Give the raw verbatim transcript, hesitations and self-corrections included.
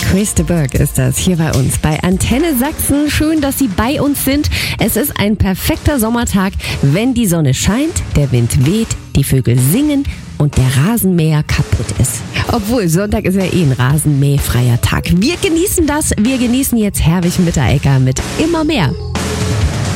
Chris de Burgh ist das hier bei uns bei Antenne Sachsen. Schön, dass Sie bei uns sind. Es ist ein perfekter Sommertag, wenn die Sonne scheint, der Wind weht, die Vögel singen und der Rasenmäher kaputt ist. Obwohl, Sonntag ist ja eh ein rasenmähfreier Tag. Wir genießen das. Wir genießen jetzt Herwig Mitteregger mit Immer mehr.